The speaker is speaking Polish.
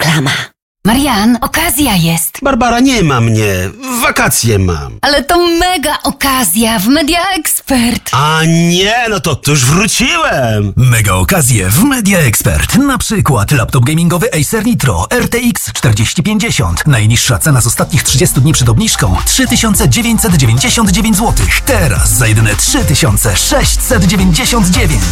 reklama. Marian, okazja jest. Barbara, nie ma mnie. Wakacje mam. Ale to mega okazja w Media Expert. A nie, no to już wróciłem. Mega okazje w Media Expert. Na przykład laptop gamingowy Acer Nitro RTX 4050. Najniższa cena z ostatnich 30 dni przed obniżką 3999 zł. Teraz za jedyne 3699.